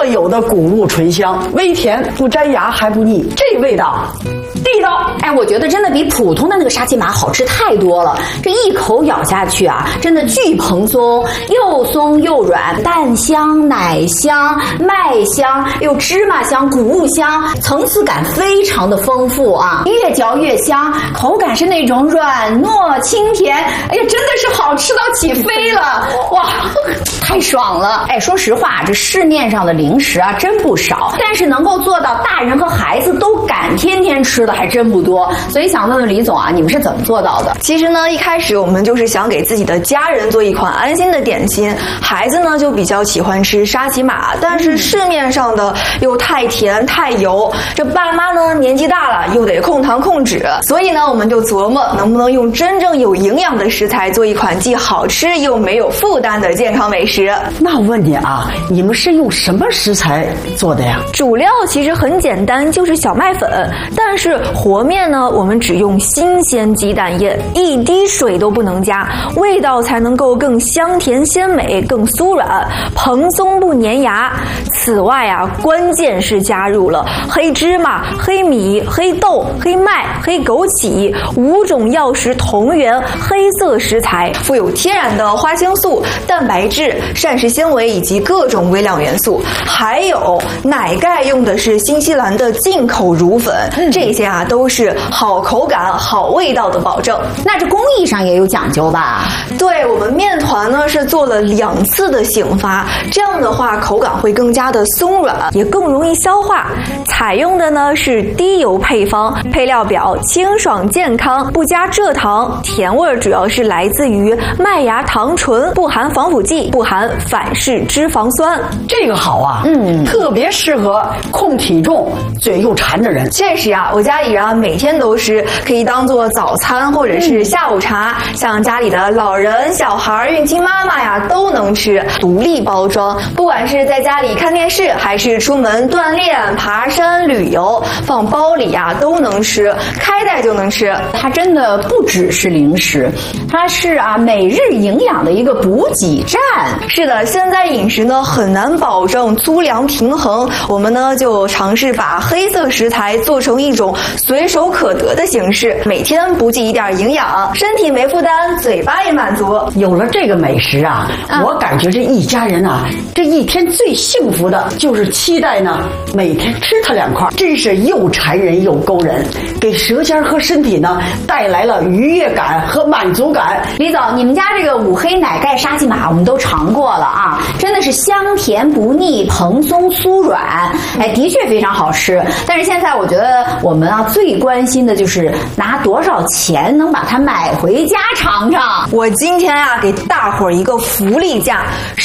有的谷物醇香，微甜不粘牙还不腻，这味道地道。 哎，我觉得真的比普通的那个沙琪玛好吃太多了。这一口咬下去啊，真的巨蓬松，又松又软，蛋香、奶香、麦香，又芝麻香、谷物香，层次感非常的丰富啊，越嚼越香，口感是那种软糯清甜。哎呀，真的是好吃到起飞了，哇，太爽了！哎，说实话，这市面上的零食啊真不少，但是能够做到大人和孩子都敢天天吃的还真不多。所以想问问李总啊，你们是怎么做到的？ 其实呢，一开始我们就是想给自己的家人做一款安心的点心，孩子呢就比较喜欢吃沙琪玛，但是市面上的又太甜太油，这爸妈呢年纪大了又得控糖控脂，所以呢我们就琢磨能不能用真正有营养的食材做一款既好吃又没有负担的健康美食。 那我问你啊，你们是用什么食材做的呀？ 主料其实很简单，就是小麦粉，但是和面呢我们只用新鲜鸡蛋液，一滴水都不能加，味道才能够更香甜鲜美，更酥软蓬松不粘牙。此外啊，关键是加入了黑芝麻、黑米、黑豆、黑麦、黑枸杞5种药食同源黑色食材，富有天然的花青素、蛋白质、膳食纤维以及各种微量元素，还有奶盖用的是新西兰的进口乳粉，这些啊都是好口感好味道的保证。 那这工艺上也有讲究吧？ 对，我们面团呢是做了2次的醒发，这样的话口感会更加的松软，也更容易消化。采用的呢是低油配方，配料表清爽健康，不加蔗糖，甜味主要是来自于麦芽糖醇，不含防腐剂，不含反式脂肪酸。 这个好啊，特别适合控体重、嘴又馋的人。 确实啊，我家里人啊每天都吃，可以当做早餐或者是下午茶，像家里的老人、小孩、孕期妈妈呀都能吃。独立包装，不管是在家里看电视，还是出门锻炼、爬山、旅游，放包里呀都能吃，开袋就能吃。 它真的不只是零食，它是啊每日营养的一个补给站。 是的，现在饮食呢很难保证粗粮平衡，我们呢就尝试把黑色食材做成一种随手可得的形式，每天补给一点营养，身体没负担，嘴巴也满足。 有了这个美食啊，我感觉这一家人啊，这一天最幸福的就是期待呢每天吃它2块，真是又馋人又勾人，给舌尖和身体呢带来了愉悦感和满足感。 李总，你们家这个5黑奶盖沙琪玛我们都尝过了啊，真的是香甜不腻，蓬松酥软，哎，的确非常好吃。但是现在我觉得我们啊最关心的就是拿多少钱能把它买回家尝尝。 我今天啊给大伙儿一个福利价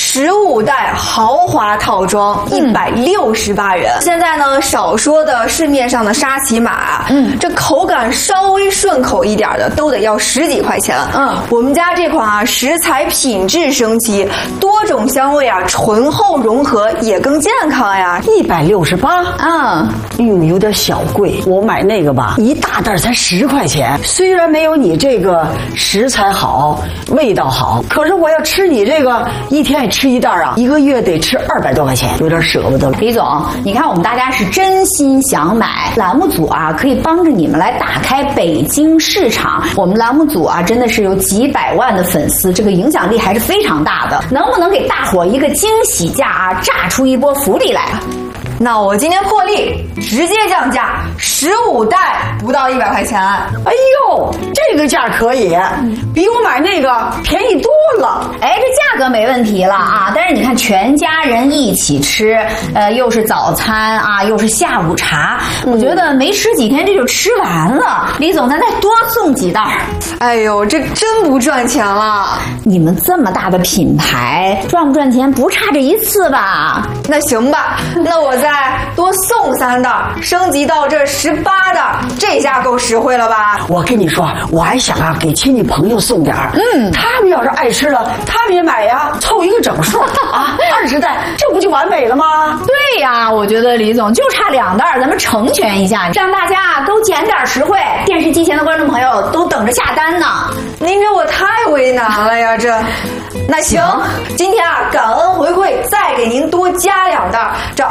，15袋豪华套装168元。现在呢少说的市面上的沙琪玛，这口感稍微顺口一点的都得要10几块钱。我们家这款啊食材品质升级，多种香味啊醇厚融合，也更健康呀。 168，有点小贵。我买那个吧，一大袋才10块钱。虽然没有你这个食材好，味道好，可是我要吃你这个，一天也吃1袋啊，1个月得吃200多块钱，有点舍不得了。 李总，你看我们大家是真心想买，栏目组啊可以帮着你们来打开北京市场。我们栏目组啊真的是有几百万的粉丝，这个影响力还是非常大的。能不能给大伙一个惊喜价啊，炸出一波福利来？ 那我今天破例，直接降价，15袋不到100块钱。 哎呦，这个价可以，比我买那个便宜多了。 哎，这价格没问题了啊！但是你看，全家人一起吃，又是早餐啊，又是下午茶，我觉得没吃几天这就吃完了。李总，咱再多送几袋。 哎呦，这真不赚钱了。 你们这么大的品牌，赚不赚钱不差这一次吧？ 那行吧，那我再多送3袋，升级到这18袋，这下够实惠了吧？ 我跟你说，我还想啊，给亲戚朋友送点儿。他们要是爱吃了，他们也买呀，凑一个整数啊，20袋，这不就完美了吗？ 对呀，我觉得李总就差2袋，咱们成全一下，让大家都捡点实惠。电视机前的观众朋友都等着下单呢。 您这我太为难了呀，这。那行，今天啊，感恩回馈，再给您多加2袋，这